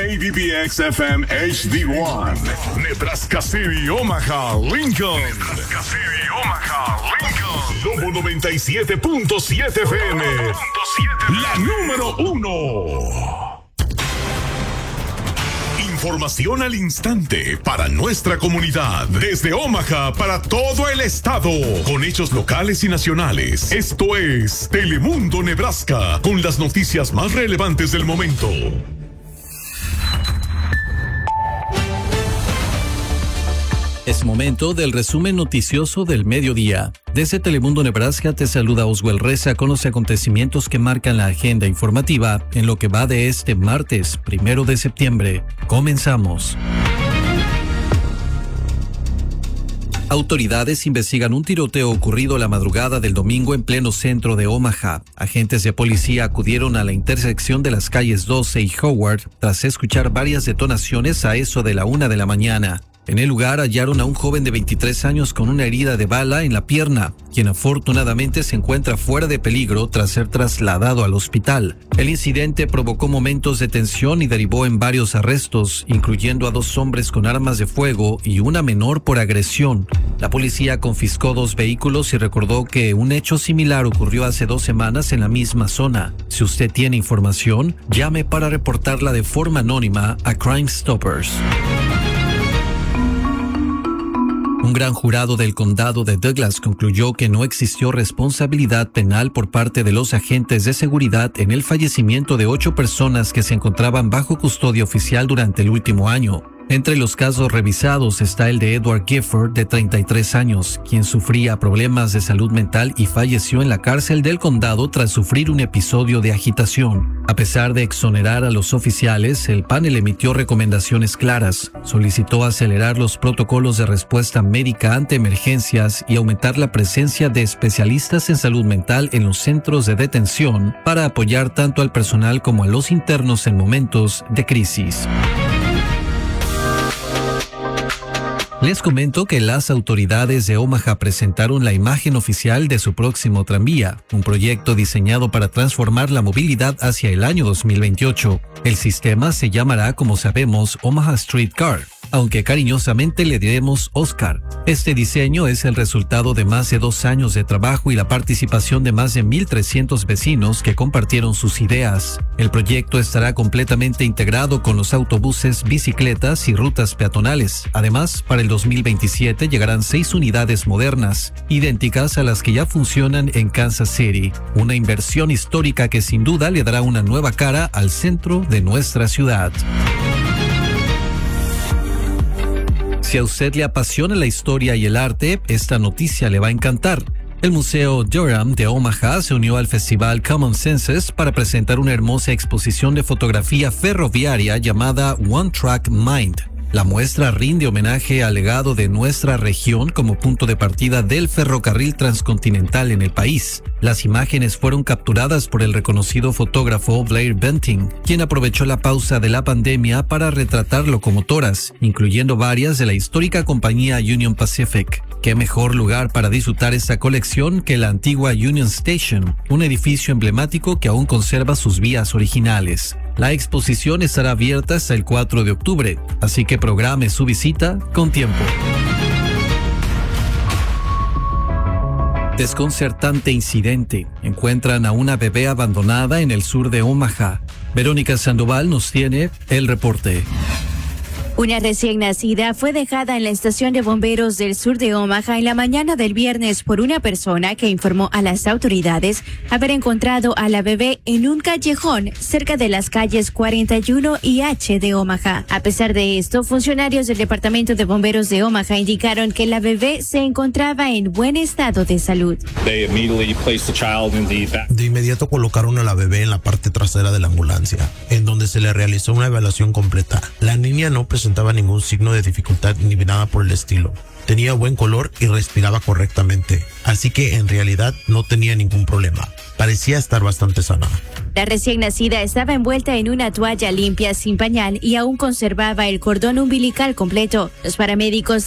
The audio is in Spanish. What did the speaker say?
KDPX FM HD1, Nebraska City, Omaha, Lincoln. Nebraska City, Omaha, Lincoln. Lobo 97.7 FM, la número 1. Información al instante para nuestra comunidad. Desde Omaha para todo el estado. Con hechos locales y nacionales. Esto es Telemundo Nebraska. Con las noticias más relevantes del momento. Es momento del resumen noticioso del mediodía. Desde Telemundo Nebraska te saluda Oswald Reza con los acontecimientos que marcan la agenda informativa en lo que va de este martes 1 de septiembre. Comenzamos. Autoridades investigan un tiroteo ocurrido la madrugada del domingo en pleno centro de Omaha. Agentes de policía acudieron a la intersección de las calles 12 y Howard tras escuchar varias detonaciones a eso de la 1 de la mañana. En el lugar hallaron a un joven de 23 años con una herida de bala en la pierna, quien afortunadamente se encuentra fuera de peligro tras ser trasladado al hospital. El incidente provocó momentos de tensión y derivó en varios arrestos, incluyendo a 2 hombres con armas de fuego y una menor por agresión. La policía confiscó 2 vehículos y recordó que un hecho similar ocurrió hace 2 semanas en la misma zona. Si usted tiene información, llame para reportarla de forma anónima a Crime Stoppers. Un gran jurado del condado de Douglas concluyó que no existió responsabilidad penal por parte de los agentes de seguridad en el fallecimiento de 8 personas que se encontraban bajo custodia oficial durante el último año. Entre los casos revisados está el de Edward Gifford, de 33 años, quien sufría problemas de salud mental y falleció en la cárcel del condado tras sufrir un episodio de agitación. A pesar de exonerar a los oficiales, el panel emitió recomendaciones claras, solicitó acelerar los protocolos de respuesta médica ante emergencias y aumentar la presencia de especialistas en salud mental en los centros de detención para apoyar tanto al personal como a los internos en momentos de crisis. Les comento que las autoridades de Omaha presentaron la imagen oficial de su próximo tranvía, un proyecto diseñado para transformar la movilidad hacia el año 2028. El sistema se llamará, como sabemos, Omaha Streetcar, aunque cariñosamente le diremos Oscar. Este diseño es el resultado de más de 2 años de trabajo y la participación de más de 1,300 vecinos que compartieron sus ideas. El proyecto estará completamente integrado con los autobuses, bicicletas y rutas peatonales. Además, para el 2027 llegarán 6 unidades modernas, idénticas a las que ya funcionan en Kansas City. Una inversión histórica que sin duda le dará una nueva cara al centro de nuestra ciudad. Si a usted le apasiona la historia y el arte, esta noticia le va a encantar. El Museo Durham de Omaha se unió al festival Common Senses para presentar una hermosa exposición de fotografía ferroviaria llamada One Track Mind. La muestra rinde homenaje al legado de nuestra región como punto de partida del ferrocarril transcontinental en el país. Las imágenes fueron capturadas por el reconocido fotógrafo Blair Benting, quien aprovechó la pausa de la pandemia para retratar locomotoras, incluyendo varias de la histórica compañía Union Pacific. ¿Qué mejor lugar para disfrutar esta colección que la antigua Union Station, un edificio emblemático que aún conserva sus vías originales? La exposición estará abierta hasta el 4 de octubre, así que programe su visita con tiempo. Desconcertante incidente. Encuentran a una bebé abandonada en el sur de Omaha. Verónica Sandoval nos tiene el reporte. Una recién nacida fue dejada en la estación de bomberos del sur de Omaha en la mañana del viernes por una persona que informó a las autoridades haber encontrado a la bebé en un callejón cerca de las calles 41 y H de Omaha. A pesar de esto, funcionarios del Departamento de Bomberos de Omaha indicaron que la bebé se encontraba en buen estado de salud. De inmediato colocaron a la bebé en la parte trasera de la ambulancia, en donde se le realizó una evaluación completa. La niña no presentaba ningún signo de dificultad ni nada por el estilo. Tenía buen color y respiraba correctamente, así que en realidad no tenía ningún problema. Parecía estar bastante sana. La recién nacida estaba envuelta en una toalla limpia sin pañal y aún conservaba el cordón umbilical completo. Los paramédicos